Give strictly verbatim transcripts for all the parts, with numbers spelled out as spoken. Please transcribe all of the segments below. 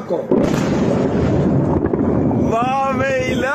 kor. Va vejla!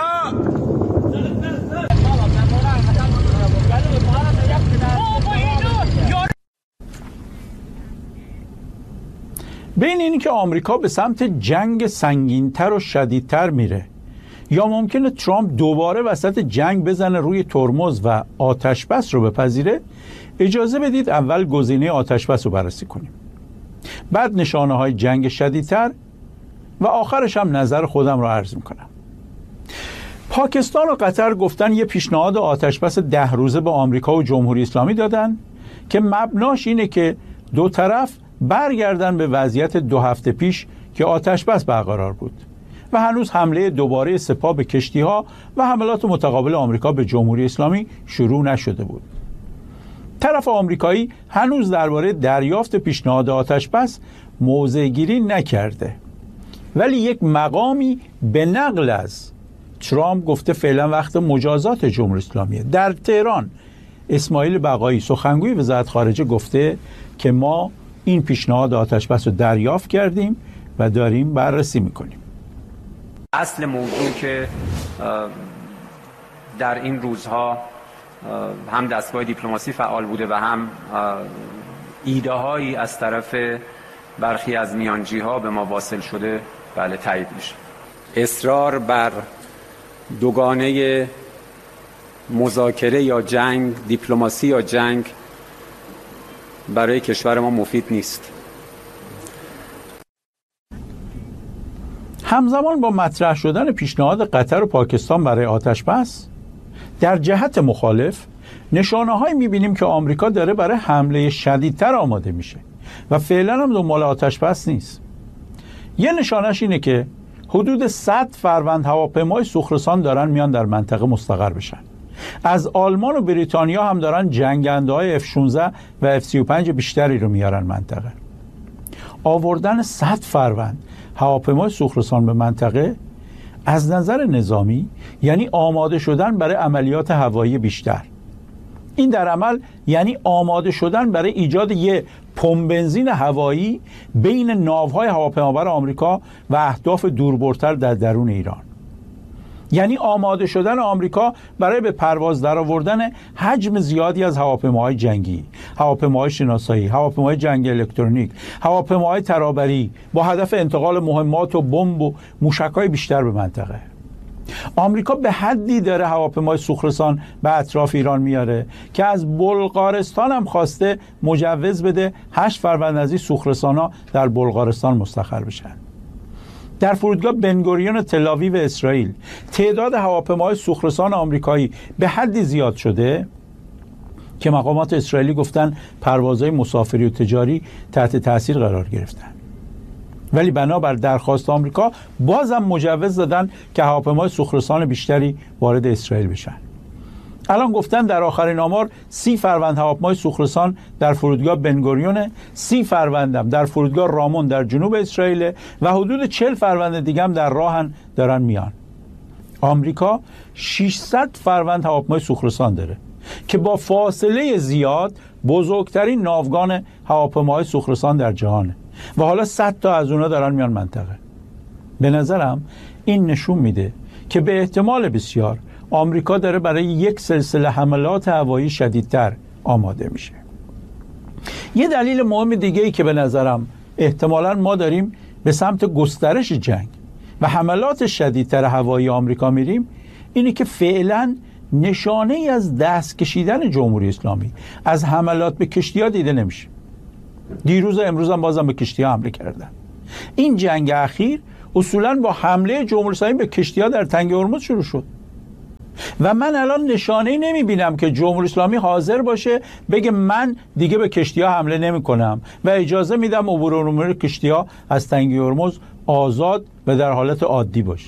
بین این که آمریکا به سمت جنگ سنگینتر و شدیدتر میره یا ممکنه ترامپ دوباره وسط جنگ بزنه روی ترمز و آتش بس رو بپذیره، اجازه بدید اول گزینه آتش بس رو بررسی کنیم، بعد نشانه های جنگ شدیدتر و آخرش هم نظر خودم رو عرض میکنم. پاکستان و قطر گفتن یه پیشنهاد آتش بس ده روزه به آمریکا و جمهوری اسلامی دادن که مبناش اینه که دو طرف برگردن به وضعیت دو هفته پیش که آتش بس برقرار بود و هنوز حمله دوباره سپاه به کشتی‌ها و حملات متقابل آمریکا به جمهوری اسلامی شروع نشده بود. طرف آمریکایی هنوز درباره دریافت پیشنهاد آتش بس موضع گیری نکرده، ولی یک مقامی به نقل از ترامپ گفته فعلا وقت مجازات جمهوری اسلامیه. در تهران اسماعیل بقایی سخنگوی وزارت خارجه گفته که ما این پیشنهاد آتش بس رو دریافت کردیم و داریم بررسی میکنیم. اصل موضوع که در این روزها هم دستگاه دیپلماسی فعال بوده و هم ایده هایی از طرف برخی از میانجی ها به ما واصل شده، بله تایید میشه. اصرار بر دوگانه مذاکره یا جنگ، دیپلماسی یا جنگ برای کشور ما مفید نیست. همزمان با مطرح شدن پیشنهاد قطر و پاکستان برای آتش بس، در جهت مخالف نشانه‌هایی می‌بینیم که آمریکا داره برای حمله شدیدتر آماده میشه و فعلا هم دنبال آتش بس نیست. یه نشانش اینه که حدود صد فروند هواپیمای سوخرسان دارن میان در منطقه مستقر بشن. از آلمان و بریتانیا هم دارن جنگنده‌های اف شانزده و اف سی و پنج بیشتری رو میارن منطقه. آوردن صد فروند هواپیمای سوخرسان به منطقه از نظر نظامی یعنی آماده شدن برای عملیات هوایی بیشتر. این در عمل یعنی آماده شدن برای ایجاد یک پمپ بنزین هوایی بین ناوهای هواپیمابر آمریکا و اهداف دوربرتر در درون ایران. یعنی آماده شدن آمریکا برای به پرواز درآوردن حجم زیادی از هواپیماهای جنگی، هواپیماهای شناسایی، هواپیماهای جنگ الکترونیک، هواپیماهای ترابری با هدف انتقال مهمات و بمب و موشک‌های بیشتر به منطقه. آمریکا به حدی داره هواپیمای سوخرسان به اطراف ایران میاره که از بلغارستان هم خواسته مجوز بده هشت فروند از این سوخرسان‌ها در بلغارستان مستقر بشن. در فرودگاه بنگوریون تل‌آویو اسرائیل تعداد هواپیماهای سوخرسان آمریکایی به حدی زیاد شده که مقامات اسرائیلی گفتن پروازهای مسافری و تجاری تحت تاثیر قرار گرفتن. ولی بنابر درخواست آمریکا بازم مجوز دادن که هواپیمای سوخرسان بیشتری وارد اسرائیل بشن. الان گفتن در آخرین آمار سی فروند هواپیمای سوخرسان در فرودگاه بنگوریون، سی فروندم در فرودگاه رامون در جنوب اسرائیل و حدود چهل فروند دیگه هم در راهن دارن میان. آمریکا ششصد فروند هواپیمای سوخرسان داره که با فاصله زیاد بزرگترین ناوگان هواپیماهای سوخرسان در جهانه و حالا صد تا از اونها دارن میان منطقه. به نظرم این نشون میده که به احتمال بسیار آمریکا داره برای یک سلسله حملات هوایی شدیدتر آماده میشه. یه دلیل مهم دیگه ای که به نظرم احتمالاً ما داریم به سمت گسترش جنگ و حملات شدیدتر هوایی آمریکا میریم اینه که فعلاً نشانه ای از دست کشیدن جمهوری اسلامی از حملات به کشتی‌ها دیده نمیشه. دیروز و امروز هم بازم به کشتی‌ها حمله کردن. این جنگ اخیر اصولاً با حمله جمهوری اسلامی به کشتی‌ها در تنگ هرمز شروع شد و من الان نشانه‌ای نمی‌بینم که جمهوری اسلامی حاضر باشه بگه من دیگه به کشتی‌ها حمله نمی‌کنم و اجازه میدم عبور و عمر کشتی‌ها از تنگ هرمز آزاد و در حالت عادی باشه.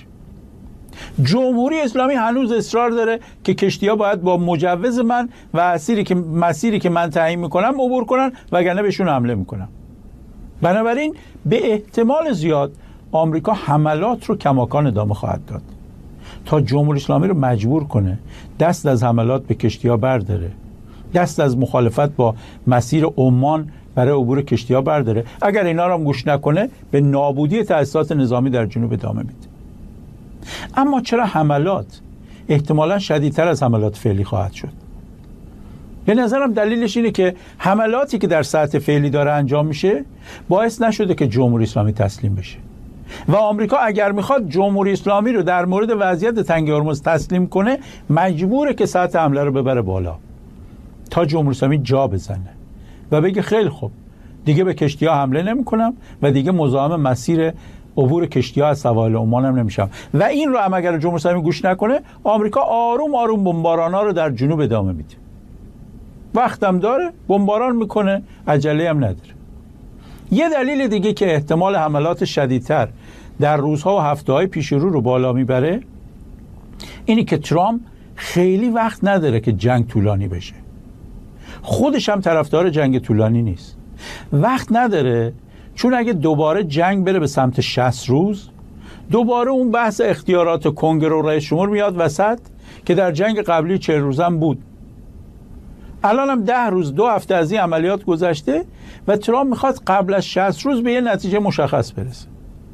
جمهوری اسلامی هنوز اصرار داره که کشتی‌ها باید با مجوز من و مسیری که مسیری که من تعیین می‌کنم عبور کنن وگرنه بهشون حمله می‌کنم. بنابراین به احتمال زیاد آمریکا حملات رو کماکان ادامه خواهد داد تا جمهوری اسلامی رو مجبور کنه دست از حملات به کشتی‌ها برداره، دست از مخالفت با مسیر عمان برای عبور کشتی‌ها برداره. اگر اینا رو هم گوش نکنه به نابودی تأسیسات نظامی در جنوب ادامه میده. اما چرا حملات احتمالاً شدیدتر از حملات فعلی خواهد شد؟ به نظرم دلیلش اینه که حملاتی که در سطح فعلی داره انجام میشه باعث نشده که جمهوری اسلامی تسلیم بشه و آمریکا اگر میخواد جمهوری اسلامی رو در مورد وضعیت تنگ هرمز تسلیم کنه مجبوره که سطح حمله رو ببره بالا تا جمهوری اسلامی جا بزنه و بگه خیلی خوب دیگه به کشتی‌ها حمله نمی‌کنم و دیگه مزاحم مسیر عبور کشتی‌ها از سواحل عمان هم نمیشم. و این رو هم اگر جمهوری اسلامی گوش نکنه آمریکا آروم آروم بمباران‌ها رو در جنوب ادامه میده. وقتم داره بمباران میکنه، عجله هم نداره. یه دلیل دیگه که احتمال حملات شدیدتر در روزها و هفته‌های پیش رو رو بالا میبره اینی که ترامپ خیلی وقت نداره که جنگ طولانی بشه. خودش هم طرفدار جنگ طولانی نیست. وقت نداره چون اگه دوباره جنگ بره به سمت شصت روز دوباره اون بحث اختیارات کنگره و رئیس جمهور میاد وسط که در جنگ قبلی چهل روزم بود. الان هم ده روز دو هفته از این عملیات گذشته و ترامپ میخواد قبل از شصت روز به یه نتیجه مشخص برسه.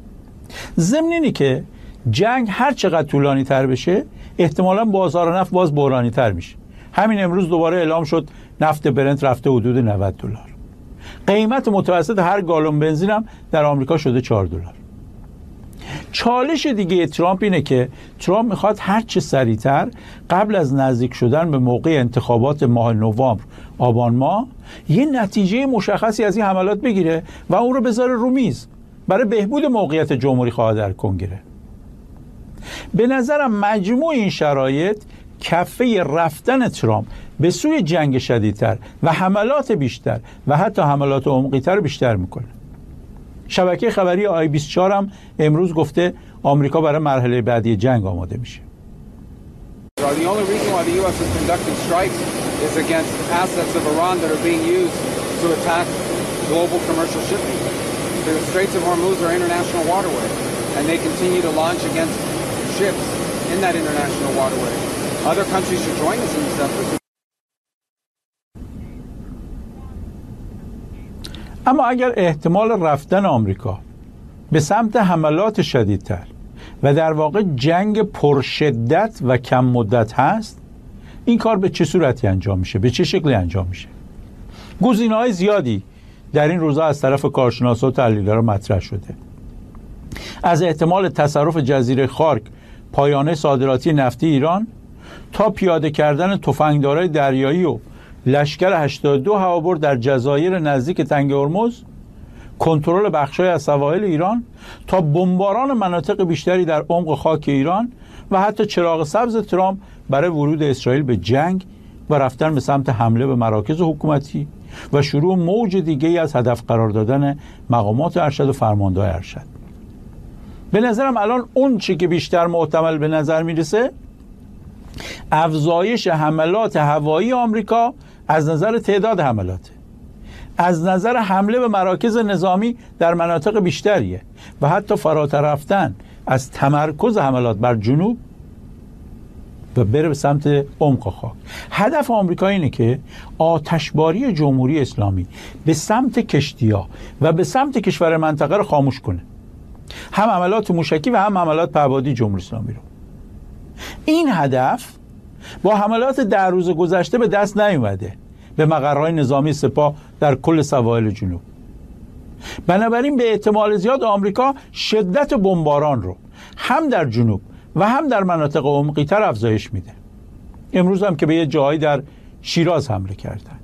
ضمن اینی که جنگ هر چقدر طولانی تر بشه احتمالاً بازار نفت باز بحرانی تر میشه. همین امروز دوباره اعلام شد نفت برنت رفته حدود نود دلار. قیمت متوسط هر گالون بنزین هم در آمریکا شده چهار دلار. چالش دیگه ترامپ اینه که ترامپ میخواد هر چه سریعتر قبل از نزدیک شدن به موقع انتخابات ماه نوامبر آبان ماه یه نتیجه مشخصی از این حملات بگیره و اون رو بذاره رو میز برای بهبود موقعیت جمهوری خواه در کنگره. به نظرم مجموع این شرایط کفه رفتن ترامپ به سوی جنگ شدیدتر و حملات بیشتر و حتی حملات عمقی‌تر بیشتر میکنه. شبکه خبری آی بیست و چهار هم امروز گفته آمریکا برای مرحله بعدی جنگ آماده میشه. The only reason why the U S is conducting strikes is against assets of Iran that are being used to attack global commercial shipping. The Straits of Hormuz are international waterway, and they continue to launch against ships in that international waterway. Other countries should join us in this effort. اما اگر احتمال رفتن آمریکا به سمت حملات شدیدتر و در واقع جنگ پرشدت و کم مدت هست این کار به چه صورتی انجام میشه؟ به چه شکلی انجام میشه؟ گزینه‌های زیادی در این روزها از طرف کارشناسا و تحلیلگران مطرح شده. از احتمال تصرف جزیره خارک پایانه صادراتی نفتی ایران تا پیاده کردن تفنگدارای دریایی و لشکر هشتاد و دو هوابرد در جزایر نزدیک تنگ هرمز، کنترل بخشای از سواحل ایران تا بمباران مناطق بیشتری در عمق خاک ایران و حتی چراغ سبز ترامپ برای ورود اسرائیل به جنگ و رفتن به سمت حمله به مراکز حکومتی و شروع موج دیگه‌ای از هدف قرار دادن مقامات ارشد و فرماندهای ارشد. به نظرم الان اون چی که بیشتر محتمل به نظر میرسه افزایش حملات هوایی آمریکا از نظر تعداد حملات، از نظر حمله به مراکز نظامی در مناطق بیشتریه و حتی فراتر رفتن از تمرکز حملات بر جنوب و بره به سمت عمق خاک. هدف آمریکا اینه که آتشباری جمهوری اسلامی به سمت کشتی‌ها و به سمت کشور منطقه رو خاموش کنه، هم حملات موشکی و هم حملات پهپادی جمهوری اسلامی رو. این هدف با حملات در روز گذشته به دست نیومده به مقرهای نظامی سپاه در کل سواحل جنوب. بنابراین به احتمال زیاد آمریکا شدت بمباران رو هم در جنوب و هم در مناطق عمقی تر افزایش میده. امروز هم که به یه جایی در شیراز حمله کردن.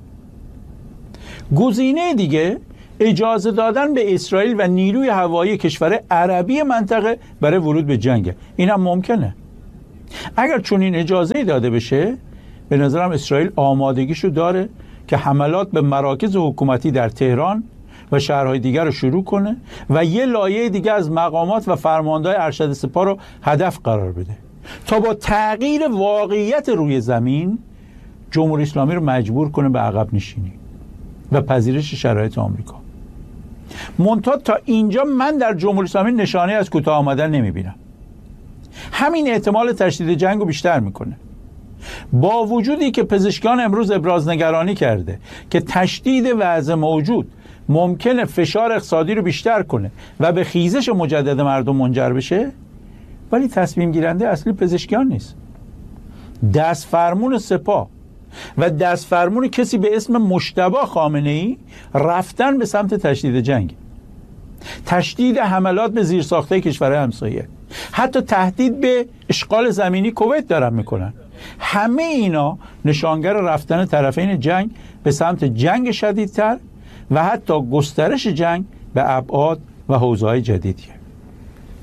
گزینه دیگه اجازه دادن به اسرائیل و نیروی هوایی کشور عربی منطقه برای ورود به جنگ. این هم ممکنه. اگر چون این اجازه داده بشه به نظرم اسرائیل آمادگیشو داره که حملات به مراکز حکومتی در تهران و شهرهای دیگر رو شروع کنه و یه لایه دیگه از مقامات و فرماندهای ارشد سپاه رو هدف قرار بده تا با تغییر واقعیت روی زمین جمهوری اسلامی رو مجبور کنه به عقب نشینی و پذیرش شرایط آمریکا. منتها تا اینجا من در جمهوری اسلامی نشانه از کوتاه آمدن نمیبینم. همین احتمال تشدید جنگ رو بیشتر میکنه. با وجودی که پزشکان امروز ابراز نگرانی کرده که تشدید وضع موجود ممکنه فشار اقتصادی رو بیشتر کنه و به خیزش مجدد مردم منجر بشه، ولی تصمیم گیرنده اصلی پزشکیان نیست. دست فرمون سپاه و دست فرمون کسی به اسم مجتبی خامنه‌ای رفتن به سمت تشدید جنگ، تشدید حملات به زیرساخت‌های کشورهای همسایه، حتی تهدید به اشغال زمینی کویت دارن میکنن. همه اینا نشانگر رفتن طرفین جنگ به سمت جنگ شدیدتر و حتی گسترش جنگ به ابعاد و حوزه‌های جدیدیه.